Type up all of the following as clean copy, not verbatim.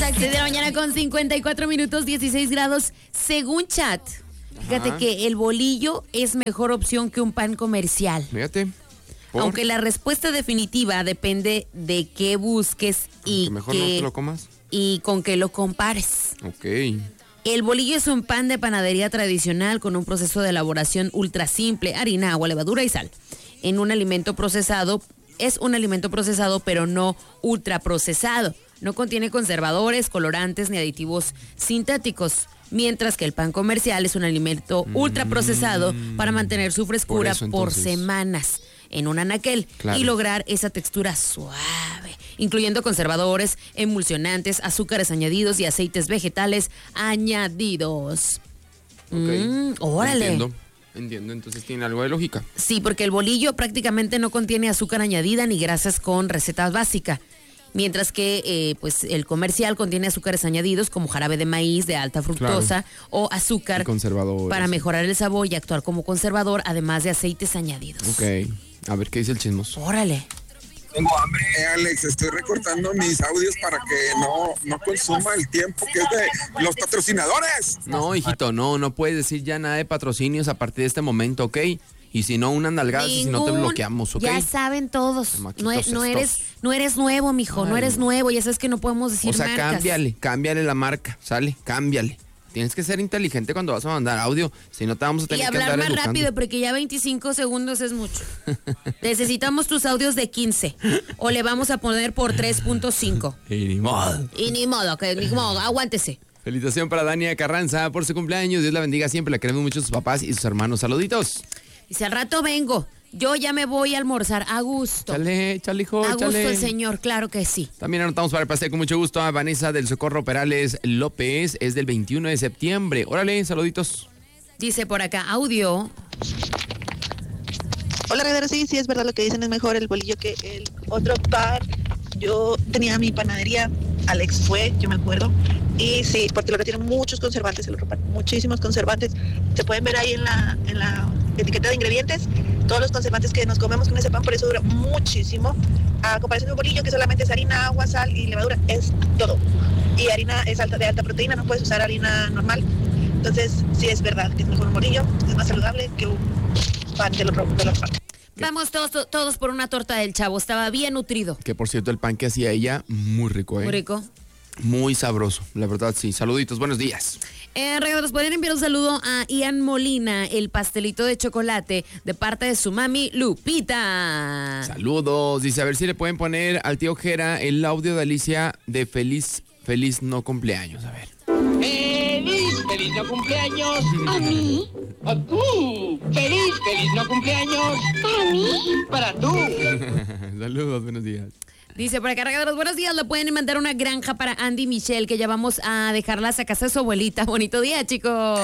6 de la mañana con 54 minutos, 16 grados. Según chat, fíjate que el bolillo es mejor opción que un pan comercial. Fíjate. Aunque la respuesta definitiva depende de qué busques y mejor no te lo comas. Y con qué lo compares. Ok. El bolillo es un pan de panadería tradicional con un proceso de elaboración ultra simple, harina, agua, levadura y sal. Es un alimento procesado, pero no ultraprocesado. No contiene conservadores, colorantes ni aditivos sintéticos. Mientras que el pan comercial es un alimento ultraprocesado para mantener su frescura por semanas en un anaquel y lograr esa textura suave, incluyendo conservadores, emulsionantes, azúcares añadidos y aceites vegetales añadidos. Órale. Entiendo, entonces tiene algo de lógica. Sí, porque el bolillo prácticamente no contiene azúcar añadida ni grasas con receta básica. Mientras que pues el comercial contiene azúcares añadidos como jarabe de maíz de alta fructosa o azúcar para mejorar el sabor y actuar como conservador, además de aceites añadidos. Ok, a ver qué dice el chismoso. Órale. Tengo hambre, Alex, estoy recortando mis audios para que no consuma el tiempo que es de los patrocinadores. No, hijito, no puedes decir ya nada de patrocinios a partir de este momento, ¿ok? Y si no, una nalgada, si no te bloqueamos, ¿ok? Ya saben todos. No eres nuevo, mijo. Ay, no eres nuevo. Ya sabes que no podemos decir marcas. O sea, cámbiale la marca, ¿sale? Cámbiale. Tienes que ser inteligente cuando vas a mandar audio. Si no, te vamos a tener que andar educando. Y hablar más rápido, porque ya 25 segundos es mucho. Necesitamos tus audios de 15. O le vamos a poner por 3.5. Y ni modo. Que ni modo, aguántese. Felicitación para Dania Carranza por su cumpleaños. Dios la bendiga siempre. La queremos mucho sus papás y sus hermanos. Saluditos. Dice, al rato vengo. Yo ya me voy a almorzar a gusto. Chale, hijo, a gusto el señor, claro que sí. También anotamos para el pastel con mucho gusto a Vanessa del Socorro Perales López. Es del 21 de septiembre. Órale, saluditos. Dice por acá, audio. Hola, Redero, sí, es verdad lo que dicen, es mejor el bolillo que el otro pan. Yo tenía mi panadería, Alex fue, yo me acuerdo, y sí, porque lo que tiene muchos conservantes, el otro pan, muchísimos conservantes. Se pueden ver ahí en la etiqueta de ingredientes, todos los conservantes que nos comemos con ese pan, por eso dura muchísimo. A comparación de un bolillo que solamente es harina, agua, sal y levadura, es todo. Y harina es de alta proteína, no puedes usar harina normal. Entonces, sí es verdad que es mejor un bolillo, es más saludable que un pan del otro pan. Vamos todos por una torta del Chavo, estaba bien nutrido. Que por cierto, el pan que hacía ella, muy rico, ¿eh? Muy rico. Muy sabroso, la verdad, sí. Saluditos, buenos días. Regalos, pueden enviar un saludo a Ian Molina, el pastelito de chocolate, de parte de su mami Lupita. Saludos, dice, a ver si le pueden poner al tío Jera el audio de Alicia de feliz no cumpleaños, a ver. ¡Feliz no cumpleaños! ¿A mí? ¡A tú! ¡Feliz no cumpleaños! ¿Para mí? ¡Para tú! Saludos, buenos días. Dice por acá, regalos, buenos días, le pueden mandar una granja para Andy y Michelle, que ya vamos a dejarlas a casa de su abuelita. Bonito día, chicos.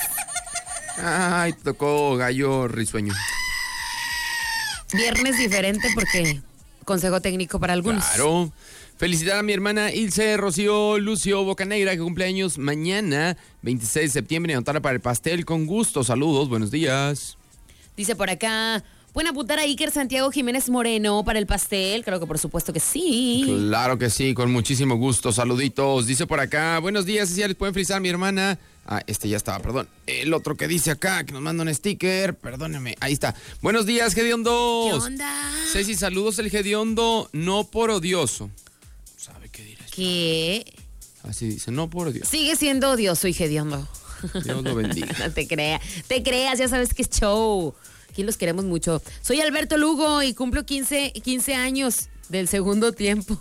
Ay, tocó gallo risueño. Viernes diferente porque consejo técnico para algunos. Claro. Felicitar a mi hermana Ilse Rocío Lucio Bocanegra, que cumple años mañana, 26 de septiembre, y anotarla para el pastel con gusto. Saludos, buenos días. Dice por acá, ¿pueden apuntar a Iker Santiago Jiménez Moreno para el pastel? Creo que por supuesto que sí. Claro que sí, con muchísimo gusto. Saluditos. Dice por acá, buenos días, si ya les pueden felicitar a mi hermana. Ya estaba, perdón. El otro que dice acá, que nos manda un sticker, perdóneme, ahí está. Buenos días, Gediondos. ¿Qué onda? Ceci, saludos, el Gediondo, no por odioso. ¿Sabe qué dirá? ¿Qué? Así dice, no por odioso. Sigue siendo odioso y hediondo. Dios lo bendiga. No te creas, ya sabes que es show. Aquí los queremos mucho. Soy Alberto Lugo y cumplo 15 años del segundo tiempo.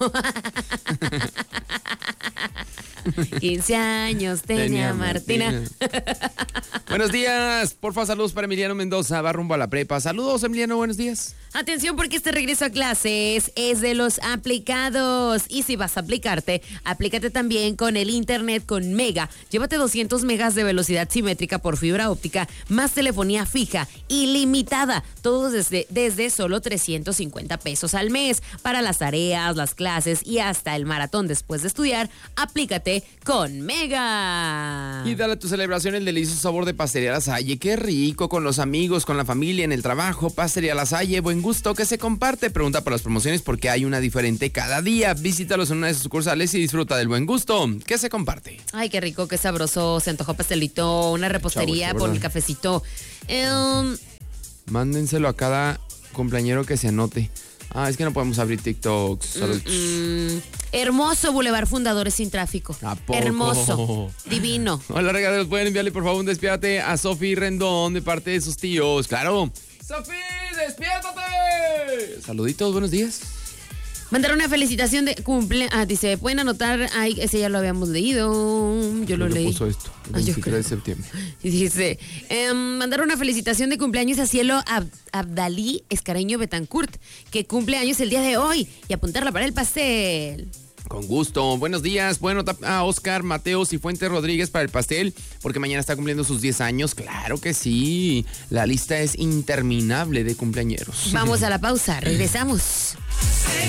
15 años tenía Martina. Buenos días, porfa, saludos para Emiliano Mendoza, va rumbo a la prepa. Saludos, Emiliano, buenos días. Atención, porque este regreso a clases es de los aplicados. Y si vas a aplicarte, aplícate también con el internet con Mega. Llévate 200 megas de velocidad simétrica por fibra óptica, más telefonía fija, ilimitada. Todo desde solo 350 pesos al mes. Para las tareas, las clases y hasta el maratón después de estudiar, aplícate con Mega. Y dale a tu celebración el delicioso sabor de Pastelería La Salle. Qué rico, con los amigos, con la familia, en el trabajo. Pastelería La Salle, buen buen gusto que se comparte. Pregunta por las promociones porque hay una diferente cada día. Visítalos en una de sus sucursales y disfruta del buen gusto que se comparte. Ay, qué rico, qué sabroso. Se antojó pastelito, una repostería por el cafecito. Mándenselo a cada cumpleañero que se anote. Es que no podemos abrir TikToks. Hermoso Boulevard Fundadores sin tráfico. ¿A poco? Hermoso. Divino. Hola, regaderos, pueden enviarle por favor un despiádate a Sofi Rendón de parte de sus tíos. ¡Claro! ¡Sofi, despiádate! Saluditos, buenos días. Mandar una felicitación de dice, pueden anotar, ese ya lo habíamos leído, yo lo leí. Puso esto, el 23 de septiembre. Y dice, mandar una felicitación de cumpleaños a Cielo Abdalí Escareño Betancourt, que cumple años el día de hoy, y apuntarla para el pastel. Con gusto. Buenos días. Bueno, a Oscar Mateos y Fuentes Rodríguez para el pastel, porque mañana está cumpliendo sus 10 años. Claro que sí. La lista es interminable de cumpleañeros. Vamos a la pausa. Regresamos.